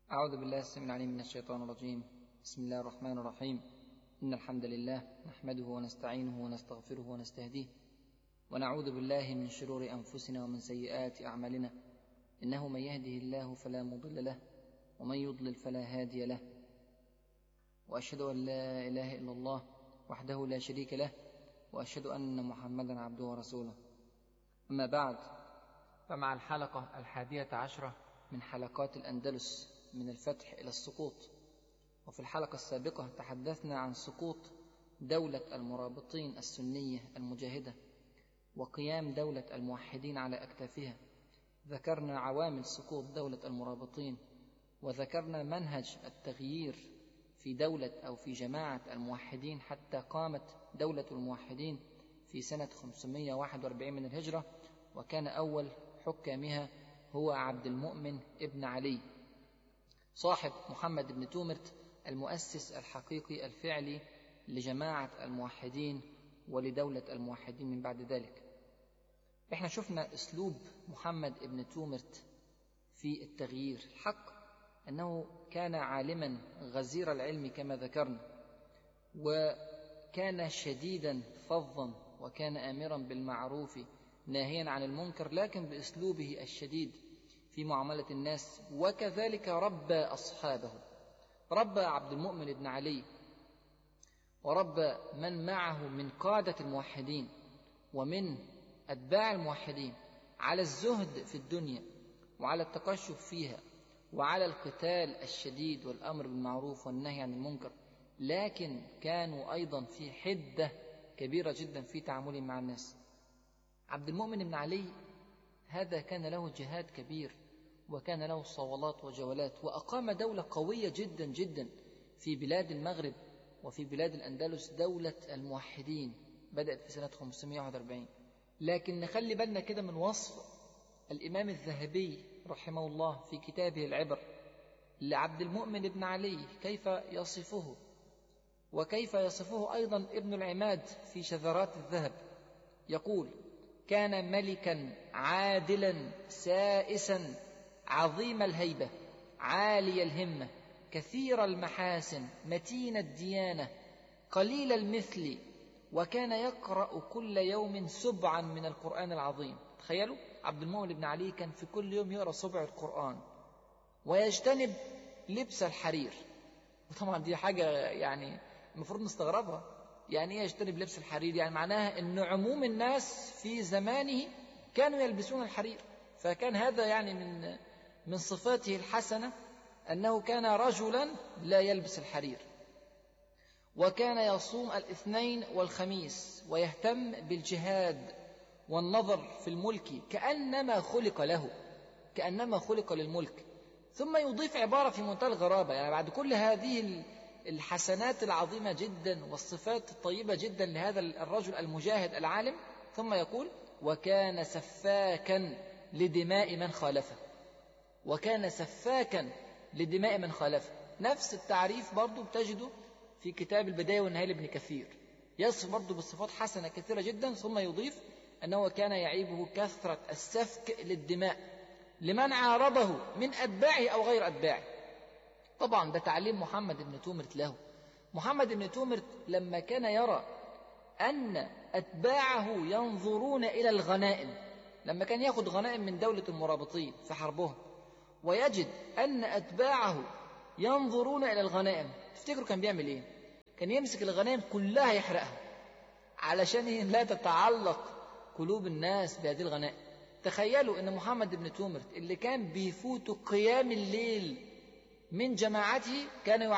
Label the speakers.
Speaker 1: أعوذ بالله السميع العليم من الشيطان الرجيم. بسم الله الرحمن الرحيم. إن الحمد لله نحمده ونستعينه ونستغفره ونستهديه، ونعوذ بالله من شرور أنفسنا ومن سيئات أعمالنا، إنه من يهده الله فلا مضل له ومن يضلل فلا هادي له، وأشهد أن لا إله إلا الله وحده لا شريك له، وأشهد أن محمدا عبده ورسوله. أما بعد، فمع الحلقة 11 من حلقات الأندلس من الفتح إلى السقوط. وفي الحلقة السابقة تحدثنا عن سقوط دولة المرابطين السنية المجاهدة وقيام دولة الموحدين على أكتافها. ذكرنا عوامل سقوط دولة المرابطين، وذكرنا منهج التغيير في دولة أو في جماعة الموحدين حتى قامت دولة الموحدين في سنة 541 من الهجرة، وكان أول حكامها هو عبد المؤمن ابن علي صاحب محمد بن تومرت، المؤسس الحقيقي الفعلي لجماعة الموحدين ولدولة الموحدين من بعد ذلك. احنا شفنا اسلوب محمد بن تومرت في التغيير. الحق انه كان عالما غزير العلم كما ذكرنا، وكان شديدا فظا، وكان آمرا بالمعروف ناهيا عن المنكر، لكن باسلوبه الشديد في معاملة الناس. وكذلك ربى أصحابه، ربى عبد المؤمن بن علي وربى من معه من قادة الموحدين ومن أتباع الموحدين على الزهد في الدنيا وعلى التقشف فيها وعلى القتال الشديد والأمر بالمعروف والنهي عن المنكر، لكن كانوا أيضا في حدة كبيرة جدا في تعاملهم مع الناس. عبد المؤمن بن علي هذا كان له جهاد كبير، وكان له صولات وجولات، وأقام دولة قوية جدا جدا في بلاد المغرب وفي بلاد الأندلس، دولة الموحدين بدأت في سنة 541. لكن نخلي بالنا كده من وصف الإمام الذهبي رحمه الله في كتابه العبر لعبد المؤمن بن علي، كيف يصفه، وكيف يصفه أيضا ابن العماد في شذرات الذهب. يقول: كان ملكا عادلا سائسا عظيم الهيبة عالي الهمة كثير المحاسن متين الديانة قليل المثل، وكان يقرأ كل يوم سبعا من القرآن العظيم. تخيلوا، عبد المؤمن بن علي كان في كل يوم يقرأ سبع القرآن، ويجتنب لبس الحرير. وطبعا دي حاجة يعني المفروض نستغربها. يعني ايه يجتنب لبس الحرير؟ يعني معناها ان عموم الناس في زمانه كانوا يلبسون الحرير، فكان هذا يعني من صفاته الحسنة أنه كان رجلا لا يلبس الحرير. وكان يصوم الاثنين والخميس، ويهتم بالجهاد والنظر في الملك كأنما خلق له، كأنما خلق للملك. ثم يضيف عبارة في منتهى الغرابة، يعني بعد كل هذه الحسنات العظيمة جدا والصفات الطيبة جدا لهذا الرجل المجاهد العالم، ثم يقول: وكان سفاكا لدماء من خالفه. وكان سفاكا لدماء من خالفه. نفس التعريف برضو بتجده في كتاب البداية والنهاية لابن كثير، يصف برضو بالصفات حسنة كثيرة جدا، ثم يضيف أنه كان يعيبه كثرة السفك للدماء لمن عارضه من أتباعه أو غير أتباعه. طبعا ده تعليم محمد بن تومرت له. محمد بن تومرت لما كان يرى أن أتباعه ينظرون إلى الغنائم، لما كان يأخذ غنائم من دولة المرابطين في حربهم ويجد أن أتباعه ينظرون إلى الغنائم، تفتكروا كان بيعمل إيه؟ كان يمسك الغنائم كلها يحرقها علشان لا تتعلق قلوب الناس بهذه الغنائم. تخيلوا أن محمد بن تومرت اللي كان بيفوت قيام الليل من جماعته كان